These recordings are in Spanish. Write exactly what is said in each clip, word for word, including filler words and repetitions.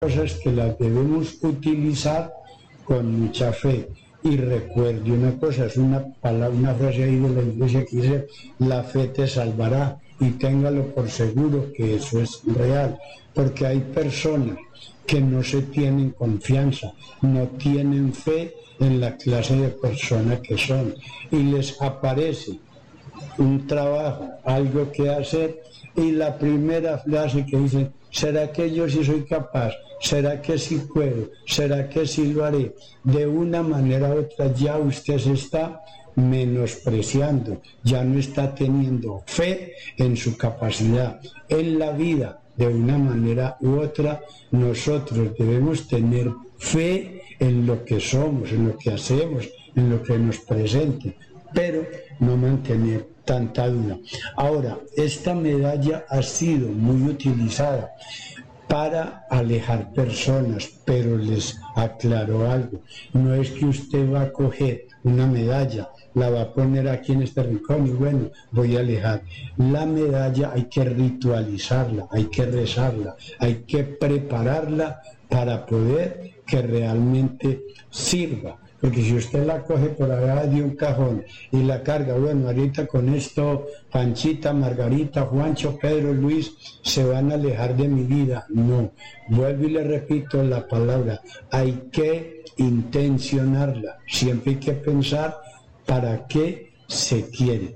cosas que las debemos utilizar con mucha fe. Y recuerde una cosa, es una palabra, una frase ahí de la iglesia que dice: la fe te salvará, y téngalo por seguro que eso es real, porque hay personas que no se tienen confianza, no tienen fe en la clase de personas que son, y les aparece un trabajo, algo que hacer, y la primera frase que dicen: ¿será que yo sí soy capaz? ¿Será que sí puedo? ¿Será que sí lo haré? De una manera u otra ya usted se está menospreciando, ya no está teniendo fe en su capacidad. En la vida, de una manera u otra, nosotros debemos tener fe en lo que somos, en lo que hacemos, en lo que nos presente, pero no mantener tanta duda. Ahora, esta medalla ha sido muy utilizada para alejar personas, pero les aclaro algo: no es que usted va a coger una medalla, la va a poner aquí en este rincón y bueno, voy a alejar. La medalla hay que ritualizarla, hay que rezarla, hay que prepararla para poder que realmente sirva. Porque si usted la coge por allá de un cajón y la carga, bueno, ahorita con esto Panchita, Margarita, Juancho, Pedro, Luis se van a alejar de mi vida. No, vuelvo y le repito la palabra, hay que intencionarla, siempre hay que pensar para qué se quiere.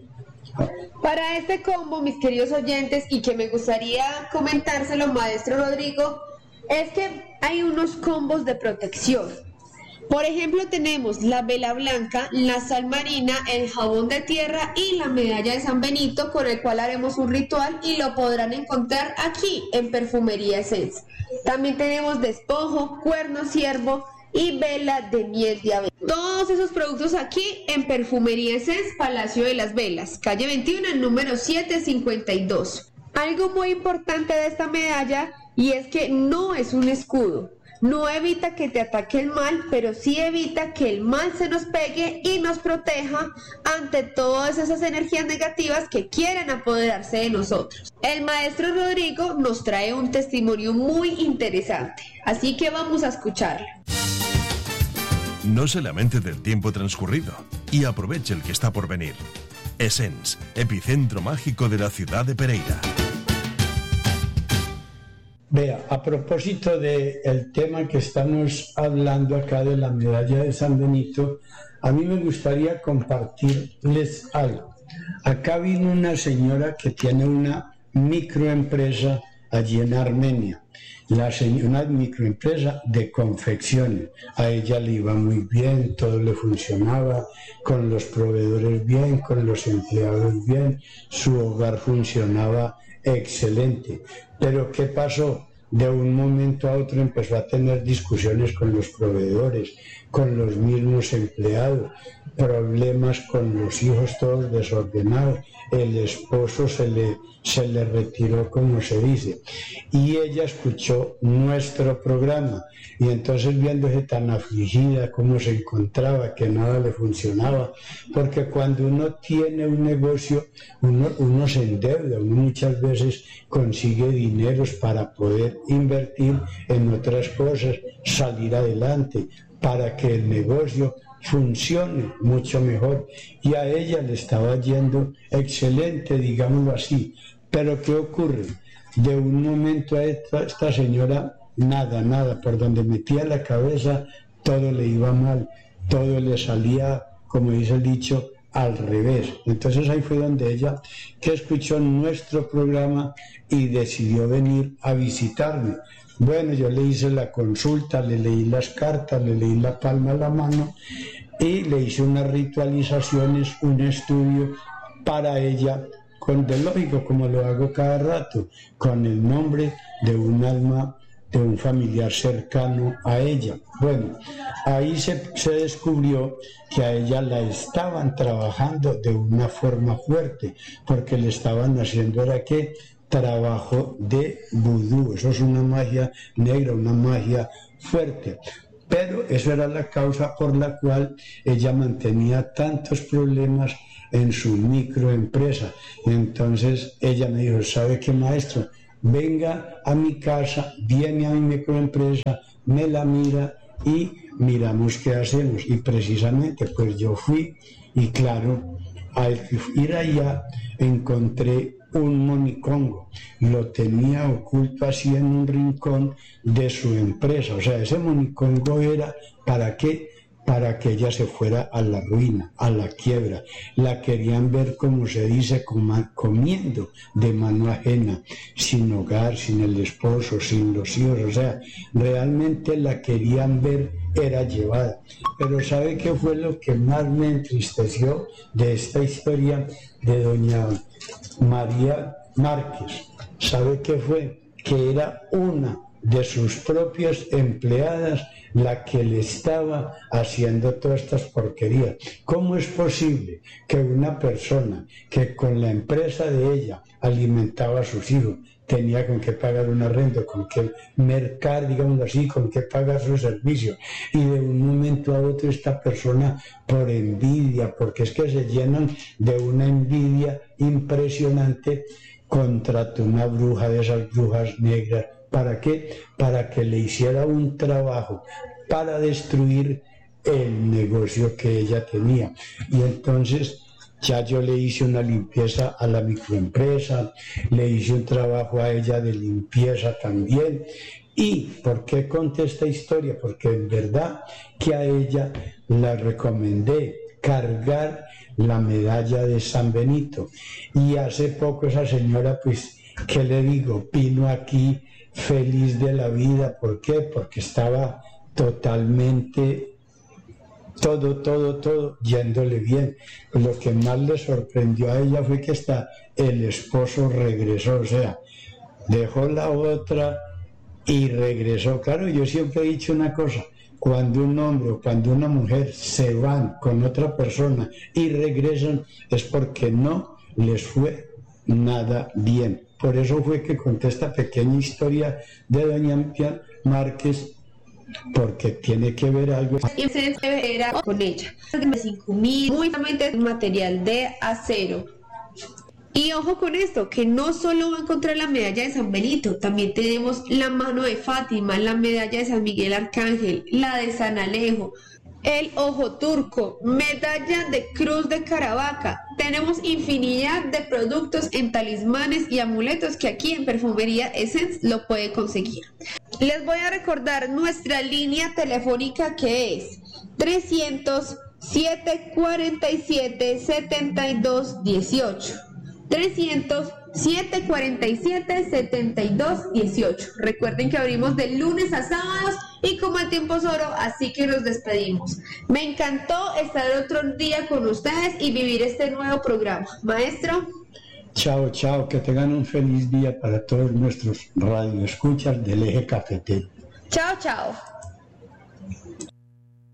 Para este combo, mis queridos oyentes, y que me gustaría comentárselo, maestro Rodrigo, es que hay unos combos de protección. Por ejemplo, tenemos la vela blanca, la sal marina, el jabón de tierra y la medalla de San Benito, con el cual haremos un ritual y lo podrán encontrar aquí en Perfumería Essence. También tenemos despojo, cuerno ciervo y vela de miel de abeja. Todos esos productos aquí en Perfumería Essence, Palacio de las Velas, calle veintiuno, número setecientos cincuenta y dos. Algo muy importante de esta medalla, y es que no es un escudo. No evita que te ataque el mal, pero sí evita que el mal se nos pegue y nos proteja ante todas esas energías negativas que quieren apoderarse de nosotros. El maestro Rodrigo nos trae un testimonio muy interesante, así que vamos a escucharlo. No se lamente del tiempo transcurrido y aproveche el que está por venir. Essence, epicentro mágico de la ciudad de Pereira. Vea, a propósito del tema que estamos hablando acá de la medalla de San Benito, a mí me gustaría compartirles algo. Acá vino una señora que tiene una microempresa allí en Armenia, la señora, una microempresa de confecciones. A ella le iba muy bien, todo le funcionaba, con los proveedores bien, con los empleados bien, su hogar funcionaba excelente. Pero ¿qué pasó? De un momento a otro empezó a tener discusiones con los proveedores, con los mismos empleados, problemas con los hijos todos desordenados, el esposo se le, se le retiró, como se dice, y ella escuchó nuestro programa, y entonces viéndose tan afligida, cómo se encontraba, que nada le funcionaba, porque cuando uno tiene un negocio, uno, uno se endeuda, uno muchas veces consigue dineros para poder invertir en otras cosas, salir adelante, para que el negocio funcione mucho mejor, y a ella le estaba yendo excelente, digámoslo así. Pero ¿qué ocurre? De un momento a esta, esta señora, nada, nada, por donde metía la cabeza, todo le iba mal, todo le salía, como dice el dicho, al revés. Entonces ahí fue donde ella, que escuchó nuestro programa y decidió venir a visitarme. Bueno, yo le hice la consulta, le leí las cartas, le leí la palma a la mano y le hice unas ritualizaciones, un estudio para ella, con de lógico, como lo hago cada rato, con el nombre de un alma, de un familiar cercano a ella. Bueno, ahí se, se descubrió que a ella la estaban trabajando de una forma fuerte, porque le estaban haciendo, ¿era qué? Trabajo de vudú. Eso es una magia negra, una magia fuerte. Pero eso era la causa por la cual ella mantenía tantos problemas en su microempresa. Entonces ella me dijo: ¿sabe qué, maestro? venga a mi casa, viene a mi microempresa, me la mira y miramos qué hacemos. Y precisamente pues yo fui y claro, al ir allá encontré un monicongo, lo tenía oculto así en un rincón de su empresa. O sea, ese monicongo era para qué, para que ella se fuera a la ruina, a la quiebra. La querían ver, como se dice, comiendo de mano ajena, sin hogar, sin el esposo, sin los hijos. O sea, realmente la querían ver era llevada. Pero ¿sabe qué fue lo que más me entristeció de esta historia de doña María Márquez? ¿Sabe qué fue? Que era una de sus propias empleadas la que le estaba haciendo todas estas porquerías. ¿Cómo es posible que una persona que con la empresa de ella alimentaba a sus hijos, tenía con qué pagar un arrendo, con qué mercar, digamos así, con qué pagar sus servicios, y de un momento a otro esta persona, por envidia, porque es que se llenan de una envidia impresionante, contrató una bruja de esas brujas negras? ¿Para qué? Para que le hiciera un trabajo para destruir el negocio que ella tenía. Y entonces ya yo le hice una limpieza a la microempresa, le hice un trabajo a ella de limpieza también. ¿Y por qué conté esta historia? Porque en verdad que a ella la recomendé cargar la medalla de San Benito. Y hace poco esa señora, pues, ¿qué le digo? Vino aquí feliz de la vida. ¿Por qué? Porque estaba totalmente todo, todo, todo yéndole bien. Lo que más le sorprendió a ella fue que hasta el esposo regresó, o sea, dejó la otra y regresó. Claro, yo siempre he dicho una cosa: cuando un hombre o cuando una mujer se van con otra persona y regresan, es porque no les fue nada bien. Por eso fue que conté esta pequeña historia de doña Márquez, porque tiene que ver algo. Y se era con ella. cinco mil, muy material de acero. Y ojo con esto, que no solo va a encontrar la medalla de San Benito, también tenemos la mano de Fátima, la medalla de San Miguel Arcángel, la de San Alejo, el ojo turco, medalla de Cruz de Caravaca. Tenemos infinidad de productos en talismanes y amuletos que aquí en Perfumería Essence lo puede conseguir. Les voy a recordar nuestra línea telefónica, que es trescientos siete, cuarenta y siete, setenta y dos, dieciocho. trescientos siete, cuarenta y siete, setenta y dos, dieciocho. Recuerden que abrimos de lunes a sábados y como el tiempo es oro, así que nos despedimos. Me encantó estar otro día con ustedes y vivir este nuevo programa. Maestro. Chao, chao, que tengan un feliz día para todos nuestros radioescuchas del Eje Cafetero. Chao, chao.